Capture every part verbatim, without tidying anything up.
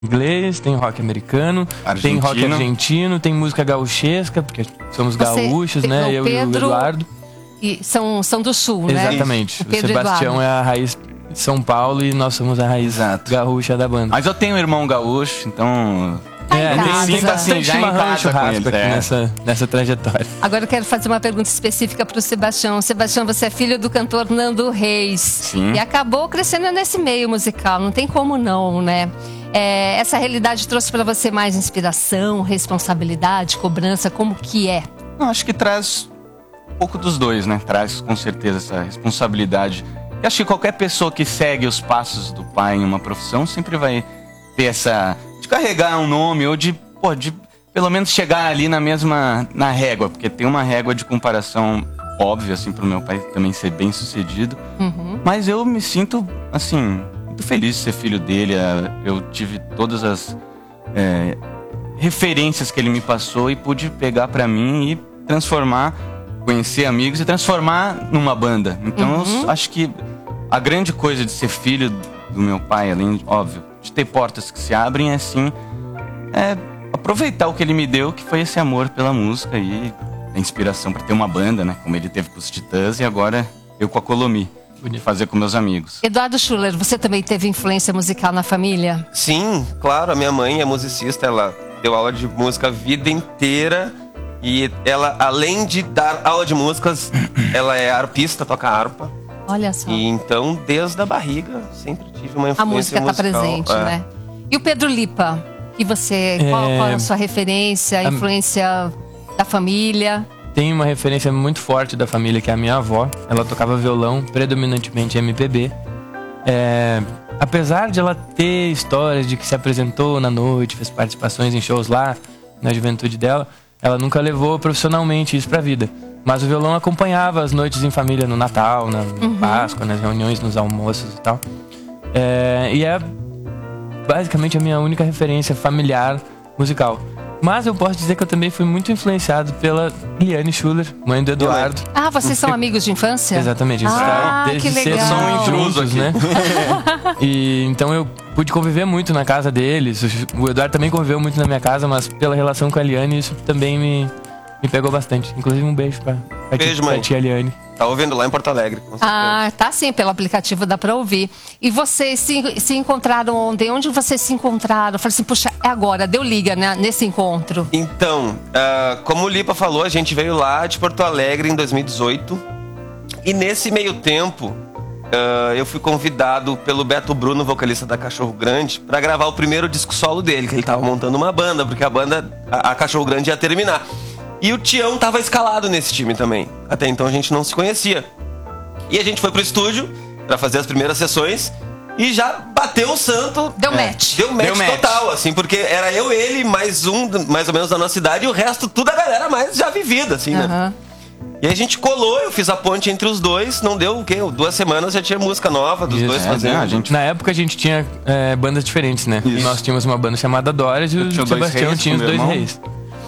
inglês, tem rock americano, Argentino. tem rock argentino, tem música gaúchesca, porque somos Você, gaúchos, né? o Eu Pedro, e o Eduardo. E são, são do sul, né? Exatamente. O O, Pedro Sebastião Eduardo. é a raiz de São Paulo e nós somos a raiz Exato. gaúcha da banda. Mas eu tenho um irmão gaúcho, então... Tá em É, casa. tem, tem bastante Já em chimarrão e casa com churrasco eles, aqui é. nessa, nessa trajetória. Agora eu quero fazer uma pergunta específica para o Sebastião. Sebastião, você é filho do cantor Nando Reis. Sim. E acabou crescendo nesse meio musical, não tem como não, né? É, essa realidade trouxe para você mais inspiração, responsabilidade, cobrança, como que é? Eu acho que traz um pouco dos dois, né? Traz com certeza essa responsabilidade. Eu acho que qualquer pessoa que segue os passos do pai em uma profissão sempre vai ter essa... de carregar um nome ou de, pô, de pelo menos chegar ali na mesma... na régua, porque tem uma régua de comparação óbvia, assim, pro meu pai também ser bem sucedido. Uhum. Mas eu me sinto, assim, muito feliz de ser filho dele. Eu tive todas as é, referências que ele me passou e pude pegar pra mim e transformar, conhecer amigos e transformar numa banda. Então Uhum. eu acho que a grande coisa de ser filho do meu pai, além, óbvio, de ter portas que se abrem, é sim é, aproveitar o que ele me deu, que foi esse amor pela música e a inspiração pra ter uma banda, né? Como ele teve com os Titãs e agora eu com a Colomi. De fazer com meus amigos. Eduardo Schuller, você também teve influência musical na família? Sim, claro, a minha mãe é musicista, ela deu aula de música a vida inteira. E ela, além de dar aula de músicas, ela é arpista, toca harpa. Olha só. E então, desde a barriga, sempre tive uma A influência música está musical. presente, É. né? E o Pedro Lipa? E você, qual, É, qual a sua referência, a a- influência da família? Tem uma referência muito forte da família, que é a minha avó. Ela tocava violão, predominantemente M P B. É, apesar de ela ter histórias de que se apresentou na noite, fez participações em shows lá, na juventude dela, ela nunca levou profissionalmente isso pra vida. Mas o violão acompanhava as noites em família, no Natal, na Uhum. Páscoa, nas reuniões, nos almoços e tal. É, e é basicamente a minha única referência familiar musical. Mas eu posso dizer que eu também fui muito influenciado pela Liane Schuller, mãe do Eduardo. Ah, vocês são amigos de infância? Exatamente, eles Ah, desde que cedo legal. são São intrusos juntos, aqui. né? E então eu pude conviver muito na casa deles. O Eduardo também conviveu muito na minha casa, mas pela relação com a Liane, isso também me, me pegou bastante. Inclusive um beijo pra, pra, Beijo, tia, pra mãe. tia Liane. Tá ouvindo lá em Porto Alegre, com certeza. Ah, tá sim, pelo aplicativo dá pra ouvir. E vocês se, se encontraram ontem? Onde vocês se encontraram? Eu falei assim, puxa, é agora, deu liga, né, nesse encontro. Então, ah, como o Lipa falou, a gente veio lá de Porto Alegre em dois mil e dezoito. E nesse meio tempo, ah, eu fui convidado pelo Beto Bruno, vocalista da Cachorro Grande, pra gravar o primeiro disco solo dele, que ele tava montando uma banda, porque a banda, a, a Cachorro Grande ia terminar. E o Tião tava escalado nesse time também. Até então a gente não se conhecia. E a gente foi pro estúdio pra fazer as primeiras sessões e já bateu o santo. Deu match. Deu match, Deu match. total, assim, porque era eu, ele, mais um, mais ou menos da nossa idade, e o resto, tudo a galera mais já vivida, assim, né? Aham. E aí a gente colou, eu fiz a ponte entre os dois, não deu o quê? Duas semanas já tinha música nova dos Isso, dois é, fazendo. né, a gente- Na época a gente tinha é, bandas diferentes, né? Isso. Nós tínhamos uma banda chamada Doras e Eu o tinha o Dois Sebastião Reis tinha os com meu Dois irmão. Reis.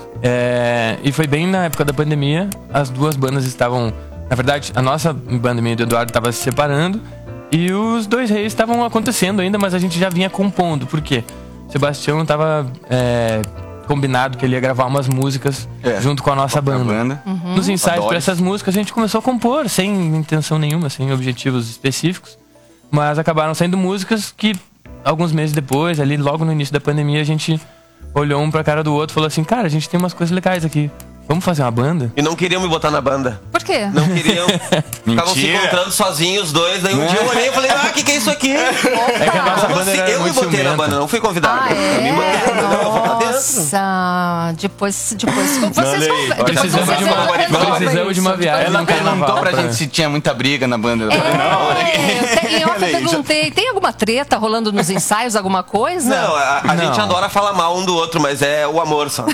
É, e foi bem na época da pandemia, as duas bandas estavam... Na verdade, a nossa banda, minha e do Eduardo, estava se separando e os Dois Reis estavam acontecendo ainda, mas a gente já vinha compondo. Por quê? O Sebastião estava é, combinado que ele ia gravar umas músicas É, junto com a nossa com a banda. banda. Nos ensaios Adoro. para essas músicas a gente começou a compor, sem intenção nenhuma, sem objetivos específicos. Mas acabaram saindo músicas que, alguns meses depois, ali logo no início da pandemia, a gente olhou um pra cara do outro e falou assim, cara, a gente tem umas coisas legais aqui. Vamos fazer uma banda? E não queriam me botar na banda. Por quê? Não queriam. Ficavam se Mentira. encontrando sozinhos os dois. Daí um dia eu olhei e falei, ah, o que, que é isso aqui? É que a nossa Como banda assim? era Eu me muito botei na ciumenta. banda, não fui convidado. Ah, Eu me botei na é? banda, eu vou lá dentro. Nossa, depois, depois, vocês, aí, depois Precisamos vocês de uma- resolvem precisamos de uma isso. viagem Ela no carnaval perguntou pra pra- gente se tinha muita briga na banda. Eu falei, não. É, eu, te- eu perguntei, tem alguma treta rolando nos ensaios, alguma coisa? Não, a, a Não. gente adora falar mal um do outro, mas é o amor só.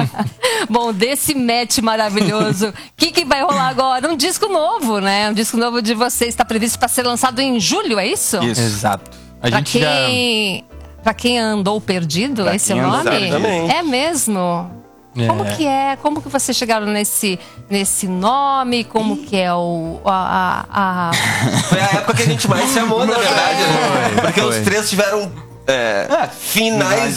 Bom, desse match maravilhoso, o que, que vai rolar agora? Um disco novo, né? Um disco novo de vocês está previsto para ser lançado em julho, é isso? Isso. Exato. A Pra gente já... quem, pra quem andou perdido, Pra esse é o quem andou nome? perdido. Exatamente. É mesmo? É. Como que é? Como que vocês chegaram nesse, nesse nome? Como que é o... A, a, a- Foi a época que a gente mais se amou, na verdade, né? Foi, Porque foi. os três tiveram é, É, finais